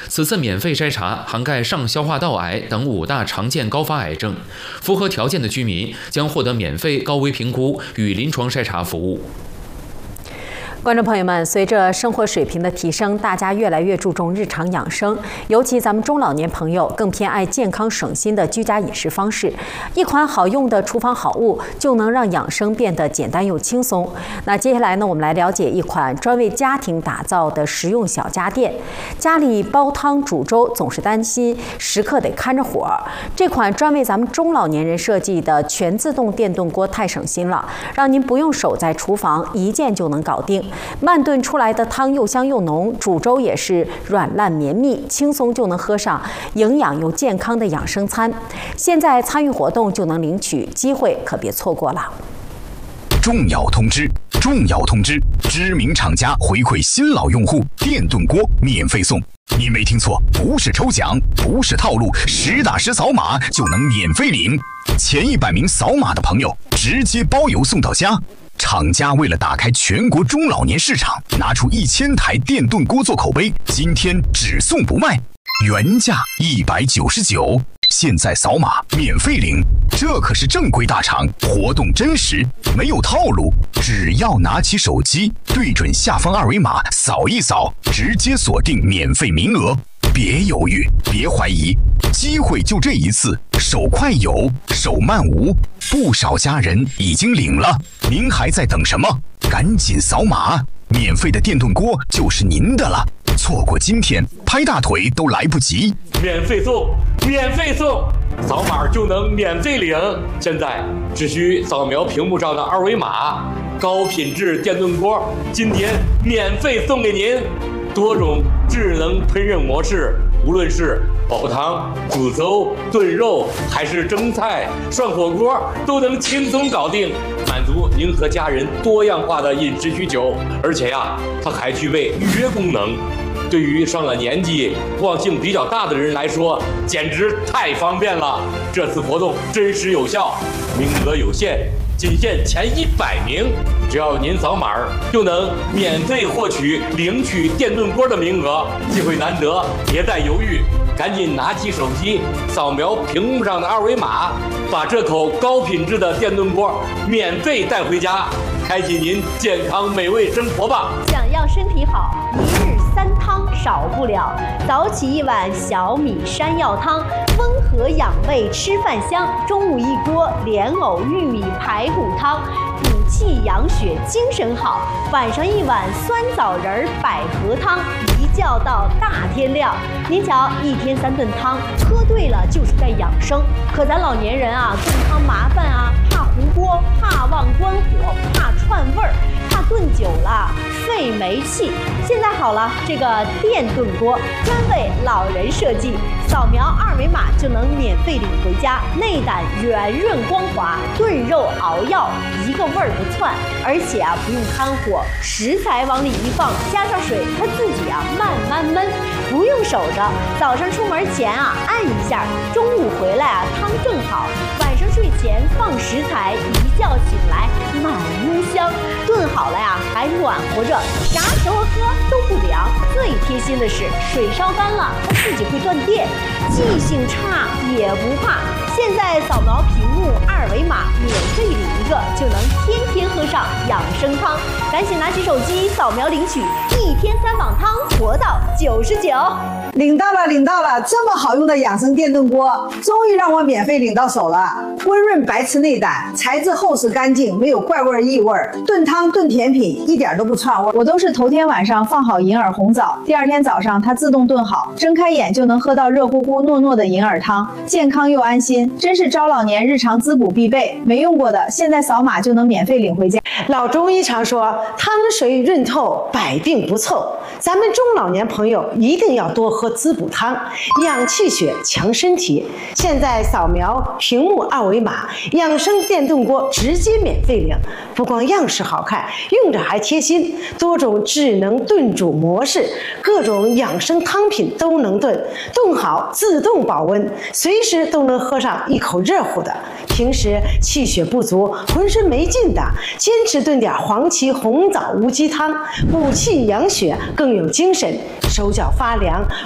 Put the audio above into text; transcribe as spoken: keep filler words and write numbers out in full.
此次免费筛查涵盖上消化道癌等五大常见高发癌症，符合条件的居民将获得免费高危评估与临床筛查服务。 观众朋友们，随着生活水平的提升，大家越来越注重日常养生，尤其咱们中老年朋友更偏爱健康省心的居家饮食方式。一款好用的厨房好物就能让养生变得简单又轻松。那接下来呢，我们来了解一款专为家庭打造的实用小家电。家里煲汤煮粥总是担心时刻得看着火，这款专为咱们中老年人设计的全自动电炖锅太省心了，让您不用守在厨房，一键就能搞定。慢炖出来的汤又香又浓，煮粥也是软烂绵密，轻松就能喝上营养又健康的养生餐。现在参与活动就能领取，机会可别错过了。 重要通知！重要通知！知名厂家回馈新老用户，电炖锅免费送。你没听错，不是抽奖，不是套路，实打实扫码就能免费领。前一百名扫码的朋友，直接包邮送到家。厂家为了打开全国中老年市场，拿出一千台电炖锅做口碑，今天只送不卖，原价一百九十九，现在扫码免费领。这可是正规大厂，活动真实，没有套路，只要拿起手机，对准下方二维码扫一扫，直接锁定免费名额。别犹豫，别怀疑，机会就这一次，手快有，手慢无。不少家人已经领了，您还在等什么？赶紧扫码，免费的电炖锅就是您的了。错过今天，拍大腿都来不及。 免费送，免费送，扫码就能免费领。现在只需扫描屏幕上的二维码，高品质电炖锅今天免费送给您。多种智能烹饪模式，无论是煲汤、煮粥、炖肉，还是蒸菜、涮火锅，都能轻松搞定，满足您和家人多样化的饮食需求。而且呀，它还具备预约功能，对于上了年纪、惯性比较大的人来说，简直太方便了。这次活动真实有效，名额有限，仅限前一百名。只要您扫码，就能免费获取领取电炖锅的名额，机会难得，别再犹豫，赶紧拿起手机，扫描屏幕上的二维码，把这口高品质的电炖锅免费带回家，开启您健康美味生活吧！ 想要身体好，一日三汤少不了。早起一碗小米山药汤，温和养胃，吃饭香。中午一锅莲藕玉米排骨汤，补气养血，精神好。晚上一碗酸枣仁儿百合汤，一觉到大天亮。您瞧，一天三顿汤，喝对了就是在养生。可咱老年人啊，炖汤麻烦啊，怕糊锅，怕忘关火，怕串味儿，怕炖久了费煤气。现在好了，这个电炖锅专为老人设计，扫描二维码就能免费领回家，内胆圆润光滑，炖肉熬药一个味儿不窜，而且啊不用看火，食材往里一放，加上水，它自己啊慢慢焖，不用守着。早上出门前啊按一下，中午回来啊汤正好，晚上睡前放食材，一觉醒来满屋香，炖好了呀还暖和着，啥时候喝都不凉。最贴心的是，水烧干了它自己会断电，记性差也不怕。现在扫描屏幕二维码，免费领一个，就能天天喝上养生汤。赶紧拿起手机扫描领取，一天三碗汤，活到九十九。 领到了，领到了！这么好用的养生电炖锅，终于让我免费领到手了。温润白瓷内胆，材质厚实干净，没有怪味异味。炖汤炖甜品一点都不串味。我都是头天晚上放好银耳红枣，第二天早上它自动炖好，睁开眼就能喝到热乎乎糯糯的银耳汤，健康又安心，真是招老年日常滋补必备。没用过的，现在扫码就能免费领回家。 老中医常说，汤水润透，百病不凑。咱们中老年朋友一定要多喝滋补汤，养气血，强身体。现在扫描屏幕二维码，养生电炖锅直接免费领。不光样式好看，用着还贴心，多种智能炖煮模式，各种养生汤品都能炖，炖好自动保温，随时都能喝上一口热乎的。平时气血不足、浑身没劲的，坚持炖点黄芪红枣乌鸡汤，补气养血，更有精神。手脚发凉